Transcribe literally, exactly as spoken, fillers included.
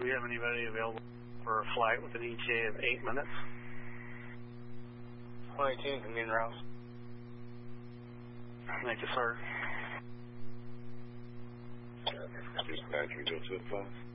we have anybody available for a flight with an E T A of eight minutes? twenty-two, commune routes. Thank you, sir. Dispatch, we go to the five.